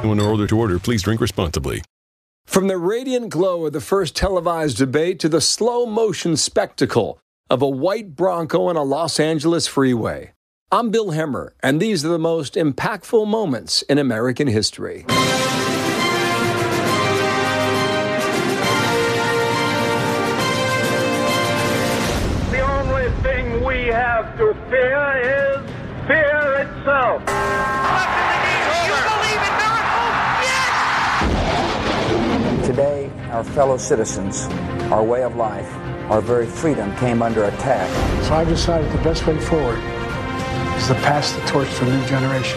In order to order, please drink responsibly. From the radiant glow of the first televised debate to the slow-motion spectacle of a white Bronco on a Los Angeles freeway, I'm Bill Hemmer, and these are the most impactful moments in American history. The only thing we have to fear is fear itself. Today, our fellow citizens, our way of life, our very freedom came under attack. So I decided the best way forward is to pass the torch to a new generation.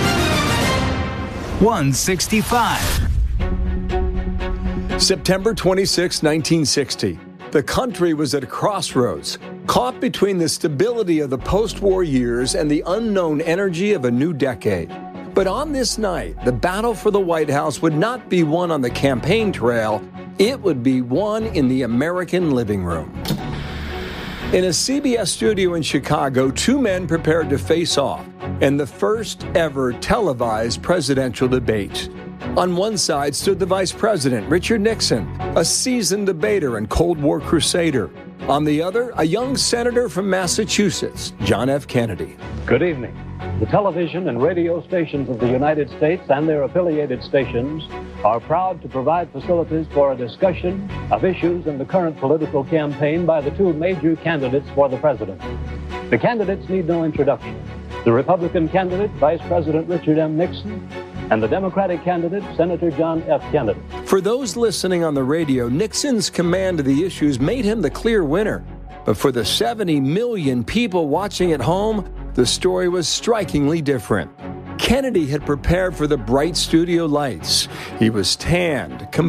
165. September 26, 1960. The country was at a crossroads, caught between the stability of the post-war years and the unknown energy of a new decade. But on this night, the battle for the White House would not be won on the campaign trail. It would be won in the American living room. In a CBS studio in Chicago, two men prepared to face off in the first ever televised presidential debate. On one side stood the Vice President, Richard Nixon, a seasoned debater and Cold War crusader. On the other, a young senator from Massachusetts, John F. Kennedy. Good evening. The television and radio stations of the United States and their affiliated stations are proud to provide facilities for a discussion of issues in the current political campaign by the two major candidates for the presidency. The candidates need no introduction. The Republican candidate, Vice President Richard M. Nixon, and the Democratic candidate, Senator John F. Kennedy. For those listening on the radio, Nixon's command of the issues made him the clear winner. But for the 70 million people watching at home, the story was strikingly different. Kennedy had prepared for the bright studio lights. He was tanned,